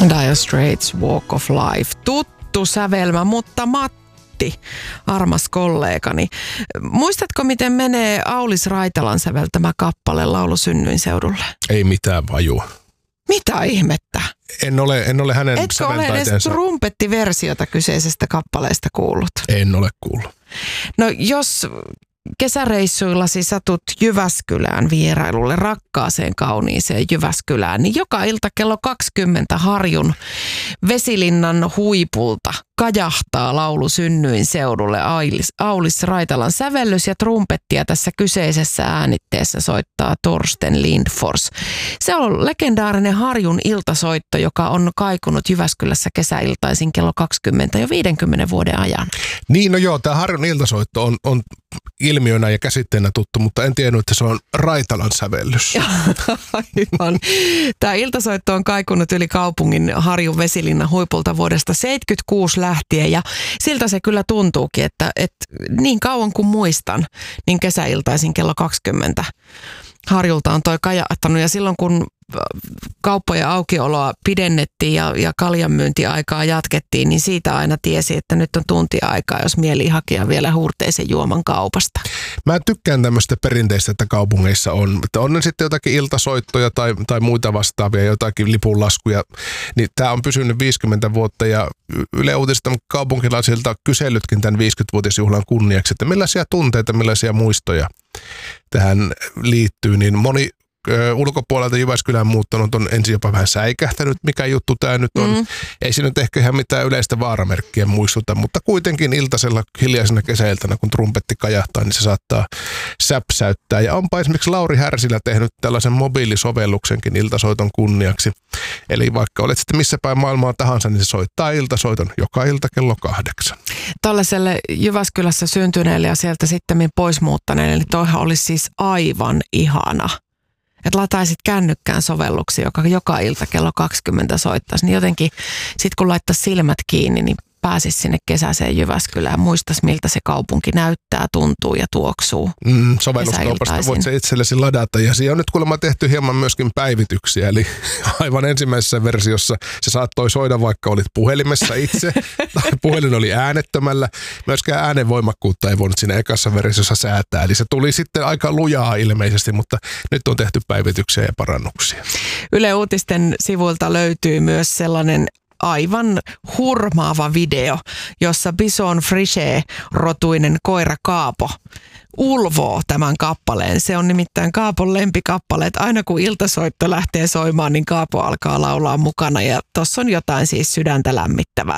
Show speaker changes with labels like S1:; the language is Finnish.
S1: Dire Straits, Walk of Life. Tuttu sävelmä, mutta Matti, armas kollegani. Muistatko, miten menee Aulis Raitalan säveltämä kappale Laulu Synnyinseudulle?
S2: Ei mitään vajua.
S1: Mitä ihmettä?
S2: En ole hänen
S1: etkö ole edes trumpettiversiota kyseisestä kappaleesta kuullut?
S2: En ole kuullut.
S1: No jos kesäreissuillasi satut Jyväskylään vierailulle, rakkaaseen kauniiseen Jyväskylään, niin joka ilta kello 20 Harjun Vesilinnan huipulta kajahtaa Laulu Synnyinseudulle Aulis Raitalan sävellys ja trumpettia tässä kyseisessä äänitteessä soittaa Torsten Lindfors. Se on legendaarinen Harjun iltasoitto, joka on kaikunut Jyväskylässä kesäiltaisin kello 20 jo 50 vuoden ajan.
S2: Niin, no joo, tämä Harjun iltasoitto on ilmiönä ja käsitteenä tuttu, mutta en tiennyt, että se on Raitalan sävellys.
S1: Aivan. Tämä iltasoitto on kaikunut yli kaupungin Harjun Vesilinnan huipulta vuodesta 1976 lähtien ja siltä se kyllä tuntuukin, että niin kauan kuin muistan, niin kesäiltaisin kello 20 Harjulta on toi kajahtanut ja silloin kun kauppojen aukioloa pidennettiin ja kaljanmyyntiaikaa jatkettiin, niin siitä aina tiesi, että nyt on tuntia aikaa, jos mieli hakea vielä huurteisen juoman kaupasta.
S2: Mä tykkään tämmöistä perinteistä, että kaupungeissa on. Että on ne sitten jotakin iltasoittoja tai muita vastaavia, jotakin lipunlaskuja. Niin tää on pysynyt 50 vuotta ja Yle Uutiset on kaupunkilaisilta kysellytkin tämän 50-vuotisjuhlan kunniaksi, että millaisia tunteita, millaisia muistoja tähän liittyy, niin moni ulkopuolelta Jyväskylään muuttanut on ensin jopa vähän säikähtänyt, mikä juttu tämä nyt on. Ei siinä nyt ehkä ihan mitään yleistä vaaramerkkiä muistuta, mutta kuitenkin iltasella hiljaisena kesäiltana, kun trumpetti kajahtaa, niin se saattaa säpsäyttää. Ja onpa esimerkiksi Lauri Härsilä tehnyt tällaisen mobiilisovelluksenkin iltasoiton kunniaksi. Eli vaikka olet sitten missä päin maailmaa tahansa, niin se soittaa iltasoiton joka ilta kello 8.
S1: Tällaiselle Jyväskylässä syntyneelle ja sieltä sitten pois muuttaneelle, niin toihan olisi siis aivan ihana. Että lataisit kännykkään sovelluksia, joka ilta kello 20 soittaisi, niin jotenkin sitten kun laittaisi silmät kiinni, niin pääsisi sinne kesäiseen Jyväskylään. Muistaisi, miltä se kaupunki näyttää, tuntuu ja tuoksuu.
S2: Sovelluskaupasta voit se itsellesi ladata. Ja siinä on nyt kuulemma tehty hieman myöskin päivityksiä. Eli aivan ensimmäisessä versiossa se saattoi soida, vaikka olit puhelimessa itse. Tai puhelin oli äänettömällä. Myöskään äänenvoimakkuutta ei voinut siinä ekassa versiossa säätää. Eli se tuli sitten aika lujaa ilmeisesti, mutta nyt on tehty päivityksiä ja parannuksia. Yle
S1: Uutisten sivuilta löytyy myös sellainen aivan hurmaava video, jossa Bison Frichet-rotuinen koira Kaapo ulvoo tämän kappaleen. Se on nimittäin Kaapon lempikappale, että aina kun iltasoitto lähtee soimaan, niin Kaapo alkaa laulaa mukana ja tossa on jotain siis sydäntä lämmittävää.